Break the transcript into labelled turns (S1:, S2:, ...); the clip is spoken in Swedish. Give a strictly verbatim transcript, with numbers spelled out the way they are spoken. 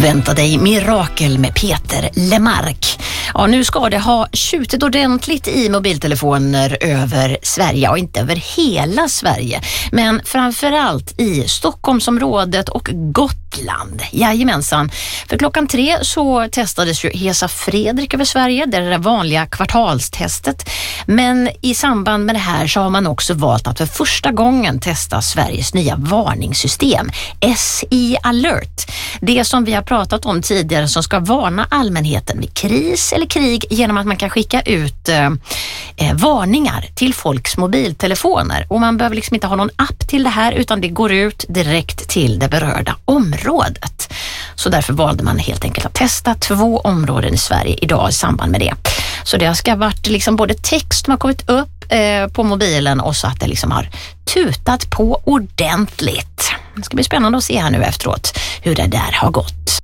S1: Vänta dig mirakel med Peter Lemark. Ja, nu ska det ha tjutit ordentligt i mobiltelefoner över Sverige, och inte över hela Sverige, men framförallt i Stockholmsområdet och Gotland. Jajamensan. För klockan tre så testades ju Hesa Fredrik över Sverige, det är det vanliga kvartalstestet. Men i samband med det här så har man också valt att för första gången testa Sveriges nya varningssystem, S I Alert. Det som vi har pratat om tidigare, som ska varna allmänheten vid kris eller krig genom att man kan skicka ut eh, eh, varningar till folks mobiltelefoner. Och man behöver liksom inte ha någon app till det här, utan det går ut direkt till det berörda området. Så därför valde man helt enkelt att testa två områden i Sverige idag i samband med det. Så det ska ha varit liksom både text som har kommit upp eh, på mobilen och så att det liksom har tutat på ordentligt. Det ska bli spännande att se här nu efteråt hur det där har gått.